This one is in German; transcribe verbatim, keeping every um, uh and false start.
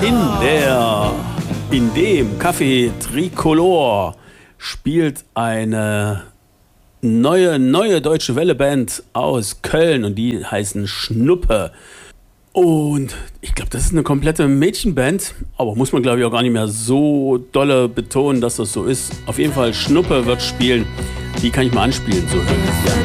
In der, in dem Café Tricolor spielt eine neue, neue deutsche Welle-Band aus Köln und die heißen Schnuppe. Und ich glaube, das ist eine komplette Mädchenband, aber muss man, glaube ich, auch gar nicht mehr so dolle betonen, dass das so ist. Auf jeden Fall, Schnuppe wird spielen. Die kann ich mal anspielen, so hören wir es.